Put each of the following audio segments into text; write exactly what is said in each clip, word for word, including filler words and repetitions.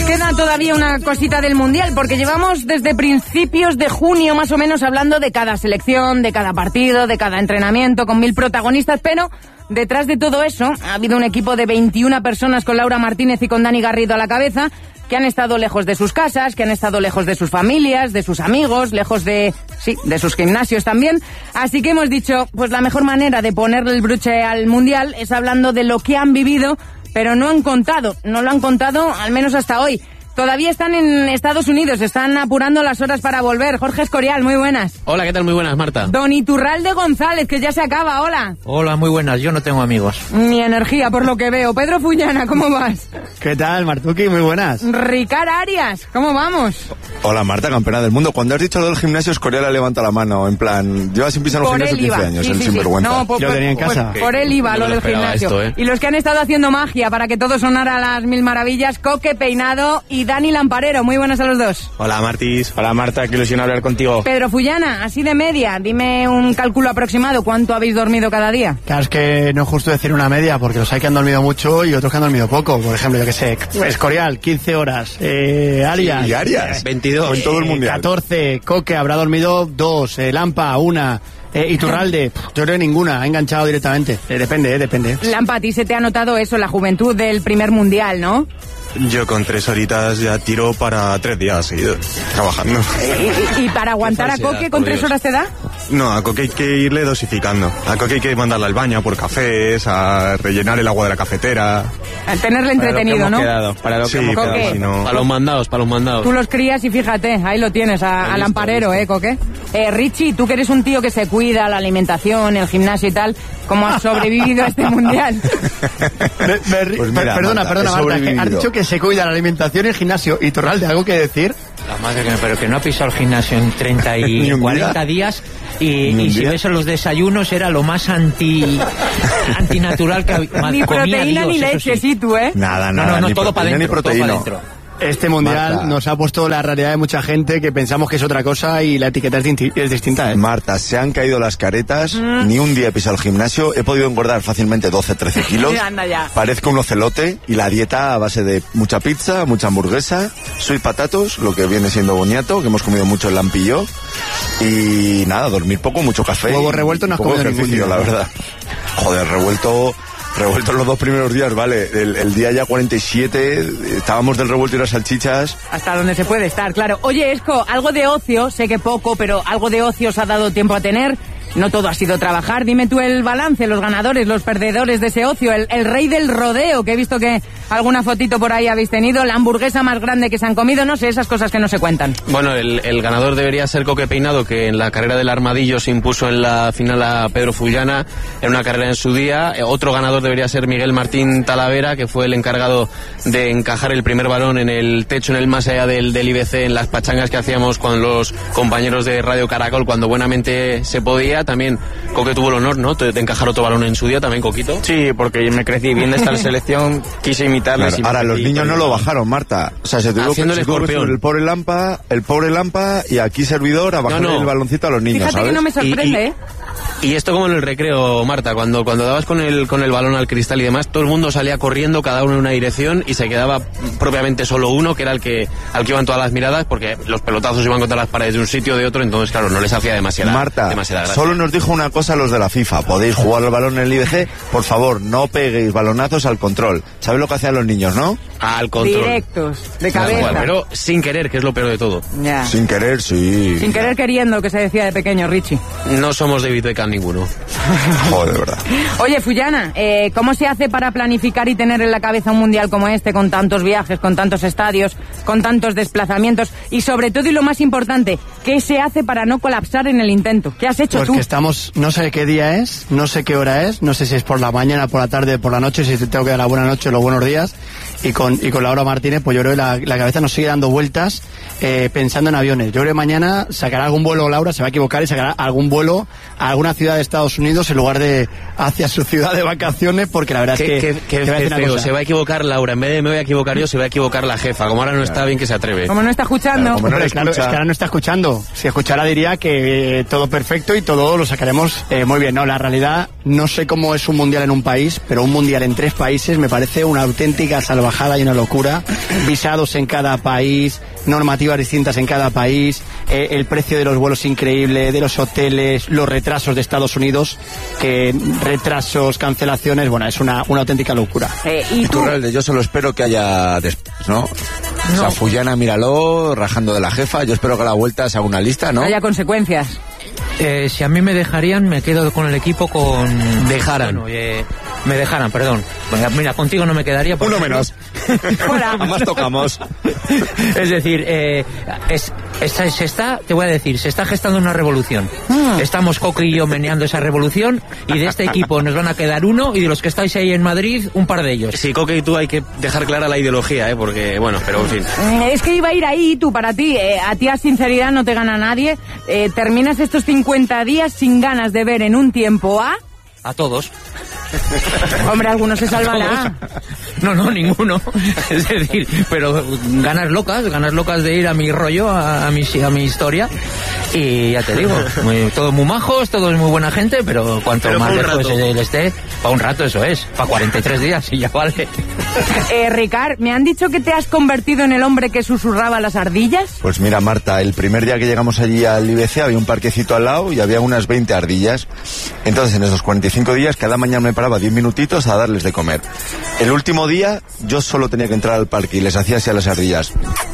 queda todavía una cosita del Mundial, porque llevamos desde principios de junio más o menos hablando de cada selección, de cada partido, de cada entrenamiento, con mil protagonistas, pero detrás de todo eso ha habido un equipo de veintiuna personas con Laura Martínez y con Dani Garrido a la cabeza, que han estado lejos de sus casas, que han estado lejos de sus familias, de sus amigos, lejos de, sí, de sus gimnasios también. Así que hemos dicho, pues la mejor manera de ponerle el broche al Mundial es hablando de lo que han vivido, pero no han contado, no lo han contado al menos hasta hoy. Todavía están en Estados Unidos, están apurando las horas para volver. Jorge Escorial, muy buenas. Hola, ¿qué tal? Muy buenas, Marta. Don Iturralde González, que ya se acaba, hola. Hola, muy buenas, yo no tengo amigos. Ni energía, por lo que veo. Pedro Fullana, ¿cómo vas? ¿Qué tal, Martuki? Muy buenas. Ricard Arias, ¿cómo vamos? Hola, Marta, campeona del mundo. Cuando has dicho lo del gimnasio, Escorial le levanta la mano, en plan, lleva sin pisar un gimnasio quince años, sí, el sí, sinvergüenza. Sí. No, por, yo tenía en casa. Por, por él iba no lo del gimnasio. Esto, ¿eh? Y los que han estado haciendo magia para que todo sonara a las mil maravillas, Coque Peinado y Dani Lamparero. Muy buenas a los dos. Hola, Martis. Hola, Marta, qué ilusión hablar contigo. Pedro Fullana, así de media, dime un cálculo aproximado, ¿cuánto habéis dormido cada día? Claro, es que no es justo decir una media, porque los hay que han dormido mucho y otros que han dormido poco. Por ejemplo, yo que sé, Escorial, quince horas, eh, Arias, ¿Y Arias? veintidós. En todo el mundial. catorce, Coque habrá dormido dos, eh, Lampa, una, eh, Iturralde, pff, yo creo que ninguna, ha enganchado directamente. Eh, depende, eh, depende. Lampa, a ti se te ha notado eso, la juventud del primer mundial, ¿no? Yo con tres horitas ya tiro para tres días seguidos, trabajando. ¿Y, y, y para aguantar a Coque con tres horas te da? No, a Coque hay que irle dosificando. A Coque hay que mandarla al baño por cafés, a rellenar el agua de la cafetera. A tenerle entretenido, ¿no? Quedado, para lo que Sí, hemos Coque. quedado, si no... Para los mandados, para los mandados. Tú los crías y fíjate, ahí lo tienes, a, al amparero, ¿eh, Coque? Eh, Richie, tú que eres un tío que se cuida, la alimentación, el gimnasio y tal, ¿cómo has sobrevivido a este mundial? Me- me ri- Pues mira, perdona, Marta, perdona, he Marta, es que has sobrevivido. dicho que se cuida la alimentación y el gimnasio. Iturralde, ¿algo que decir? La madre que me, pero que no ha pisado el gimnasio en treinta Ni y un cuarenta día. días y, Ni un y si día. ves en los desayunos era lo más anti antinatural que había. Ni Comía proteína Dios, ni eso leche, sí. sí, tú, ¿eh? Nada, No, nada, no, no, ni todo para proteína ni adentro, todo para proteíno. adentro. Este mundial Marta. nos ha puesto la realidad de mucha gente que pensamos que es otra cosa y la etiqueta es, dinti- es distinta, ¿eh? Marta, se han caído las caretas, Mm. ni un día he pisado el gimnasio, he podido engordar fácilmente doce, trece kilos, Anda ya. parezco un ocelote y la dieta a base de mucha pizza, mucha hamburguesa, sweet patatos, lo que viene siendo boniato, que hemos comido mucho el Lampi y yo, y nada, dormir poco, mucho café. Huevo y revuelto no has poco comido ningún ejercicio, día, la ¿no? verdad. Joder, revuelto... Revuelto los dos primeros días, vale. El, el día ya cuarenta y siete, estábamos del revuelto y las salchichas. Hasta donde se puede estar, claro. Oye, Esco, algo de ocio, sé que poco, pero algo de ocio os ha dado tiempo a tener. No todo ha sido trabajar. Dime tú el balance, los ganadores, los perdedores de ese ocio. El, el rey del rodeo, que he visto que alguna fotito por ahí habéis tenido. La hamburguesa más grande que se han comido. No sé, esas cosas que no se cuentan. Bueno, el, el ganador debería ser Coque Peinado, que en la carrera del Armadillo se impuso en la final a Pedro Fullana, en una carrera en su día. Eh, Otro ganador debería ser Miguel Martín Talavera, que fue el encargado de encajar el primer balón en el techo, en el más allá del, del I B C, en las pachangas que hacíamos con los compañeros de Radio Caracol cuando buenamente se podía. También Coque tuvo el honor, ¿no?, de, de encajar otro balón en su día, también Coquito. Sí, porque me crecí viendo esta selección, quise imitarla. Claro, ahora, los niños no lo bajaron, Marta. O sea, se tuvo que, Haciendo el se tuvo que escorpión. subir el pobre Lampa, el pobre Lampa y aquí servidor a bajar No, no. el baloncito a los niños, Fíjate ¿sabes? que no me sorprende, Y- y- ¿eh? Y esto como en el recreo, Marta, cuando, cuando dabas con el, con el balón al cristal y demás, todo el mundo salía corriendo, cada uno en una dirección, y se quedaba propiamente solo uno, que era el que al que iban todas las miradas, porque los pelotazos iban contra las paredes de un sitio o de otro, entonces claro, no les hacía demasiada, Marta, demasiada gracia. solo nos dijo una cosa los de la FIFA. Podéis jugar al balón en el I B C, por favor, no peguéis balonazos al control. ¿Sabes lo que hacían los niños, no? Al control. Directos, de Tal cabeza. cual, pero sin querer, que es lo peor de todo. Ya. Sin querer, sí. Sin querer queriendo, que se decía de pequeño, Richie. No somos David Beckham ninguno. Joder, de verdad. Oye, Fullana, eh, ¿cómo se hace para planificar y tener en la cabeza un mundial como este, con tantos viajes, con tantos estadios, con tantos desplazamientos? Y sobre todo, y lo más importante, ¿qué se hace para no colapsar en el intento? ¿Qué has hecho Pues tú? que estamos, no sé qué día es, no sé qué hora es, no sé si es por la mañana, por la tarde, por la noche, si te tengo que dar la buena noche o los buenos días. Y con, y con Laura Martínez, pues yo creo que la, la cabeza nos sigue dando vueltas eh, pensando en aviones. Yo creo que mañana sacará algún vuelo, Laura se va a equivocar y sacará algún vuelo a alguna ciudad de Estados Unidos en lugar de hacia su ciudad de vacaciones, porque la verdad ¿Qué, es que... qué, qué te voy a decir una feo. cosa. Se va a equivocar Laura, en vez de me voy a equivocar yo, se va a equivocar la jefa. Como ahora no está bien que se atreve. Como no está escuchando. Claro, como no Hombre, le claro, es que escucha. ahora no está escuchando. Si escuchara diría que eh, todo perfecto y todo lo sacaremos eh, muy bien. No, la realidad, no sé cómo es un mundial en un país, pero un mundial en tres países me parece una auténtica salvajada y una locura. Visados en cada país, normativas distintas en cada país, eh, el precio de los vuelos increíble, de los hoteles, los retrasos de Estados Unidos, que retrasos, cancelaciones, bueno, es una, una auténtica locura. Eh, y tú, Iturralde, yo solo espero que haya después, ¿no? O sea, Fullana, míralo, rajando de la jefa. Yo espero que a la vuelta se haga una lista, ¿no? haya consecuencias. Eh, si a mí me dejarían, me quedo con el equipo con... Dejaran. Bueno, eh, me dejaran, perdón. Bueno, mira, contigo no me quedaría. por Uno ejemplo. menos. Fuera. Más tocamos. Es decir, eh, es, está, se está, te voy a decir, se está gestando una revolución. Ah. Estamos Coque y yo meneando esa revolución, y de este equipo nos van a quedar uno, y de los que estáis ahí en Madrid, un par de ellos. Sí, Coque y tú hay que dejar clara la ideología, ¿eh? Porque, bueno, pero en fin. Eh, Es que iba a ir ahí, tú, para ti. Eh, a ti a sinceridad no te gana nadie. Eh, terminas estos cincuenta días sin ganas de ver en un tiempo a... A todos. Hombre, alguno se salvará. No, no, ninguno. Es decir, pero ganas locas, ganas locas de ir a mi rollo, a, a, mi, a mi historia. Y ya te digo, muy, todos muy majos, todos muy buena gente, pero cuanto Pero más pa' un lejos rato. él esté, para un rato eso es, para cuarenta y tres días y ya vale. Eh, Ricard, me han dicho que te has convertido en el hombre que susurraba las ardillas. Pues mira, Marta, el primer día que llegamos allí al I B C había un parquecito al lado y había unas veinte ardillas. Entonces, en esos cuarenta y cinco días, cada mañana me paraba diez minutitos a darles de comer. El último día, yo solo tenía que entrar al parque y les hacía así a las ardillas.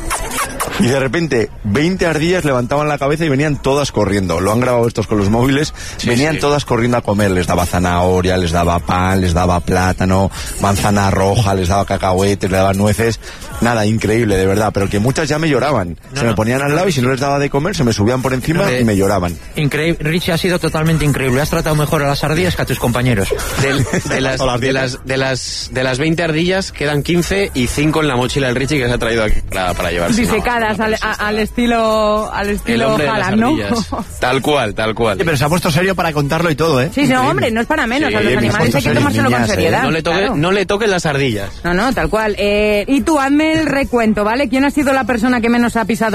Y de repente, veinte ardillas levantaban la cabeza y venían todas corriendo. Lo han grabado estos con los móviles. Sí, venían sí. todas corriendo a comer. Les daba zanahoria, les daba pan, les daba plátano, manzana roja, les daba cacahuetes, les daba nueces. Nada, increíble, de verdad. Pero que muchas ya me lloraban. No, se me no. ponían al lado y si no les daba de comer, se me subían por encima No, y me lloraban. Increíble, Richie, ha sido totalmente increíble. Has tratado mejor a las ardillas que a tus compañeros. Del- de, las, O las de, las, de, las, de las veinte ardillas quedan quince y cinco en la mochila del Richie que se ha traído aquí para, para llevarse. Disecadas No, al, no, no, a- está- al estilo al El estilo hombre de las Haaland, ¿no? ardillas. Tal cual, tal cual. Oye, pero se ha puesto serio para contarlo y todo, ¿eh? Sí, sí, no, hombre, no es para menos. Sí, a los me animales puesto hay que serio, tomárselo con niñas, ¿eh? seriedad. No le, toque, claro. no le toquen las ardillas. No, no, tal cual. Eh, y tú, hazme el recuento, ¿vale? ¿Quién ha sido la persona que menos ha pisado